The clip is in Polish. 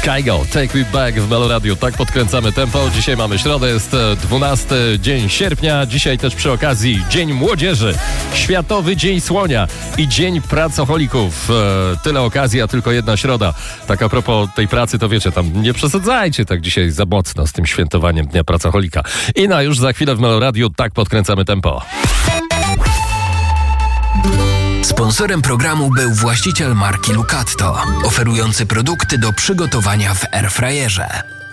Kygo, Take Me Back w Melo Radio. Tak podkręcamy tempo. Dzisiaj mamy środę, jest 12 dzień sierpnia. Dzisiaj też przy okazji Dzień Młodzieży, Światowy Dzień Słonia i Dzień Pracocholików. Tyle okazji, a tylko jedna środa. Tak a propos tej pracy, to wiecie, tam nie przesadzajcie tak dzisiaj za mocno z tym świętowaniem Dnia Pracocholika. I już za chwilę w Melo Radio. Tak podkręcamy tempo. Sponsorem programu był właściciel marki Lucatto, oferujący produkty do przygotowania w airfryerze.